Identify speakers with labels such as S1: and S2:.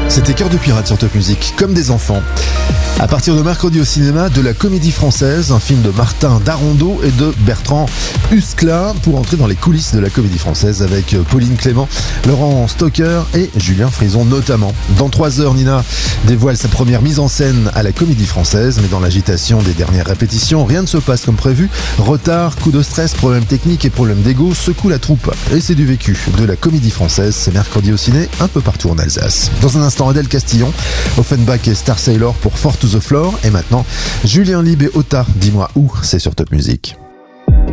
S1: C'était Cœur de pirate sur Top Music, comme des enfants. À partir de mercredi au cinéma, de la comédie française, un film de Martin Darondeau et de Bertrand Huskla pour entrer dans les coulisses de la comédie française avec Pauline Clément, Laurent Stocker et Julien Frison notamment. Dans 3 heures, Nina dévoile sa première mise en scène à la comédie française, mais dans l'agitation des dernières répétitions, rien ne se passe comme prévu. Retard, coup de stress, problèmes techniques et problèmes d'ego secouent la troupe. Et c'est du vécu de la comédie française, c'est mercredi au ciné, un peu partout en Alsace. Dans un instant, Adèle Castillon, Offenbach et Star Sailor pour Fort to the Floor. Et maintenant, Julien Lieb et Ota, dis-moi où, c'est sur Top Music.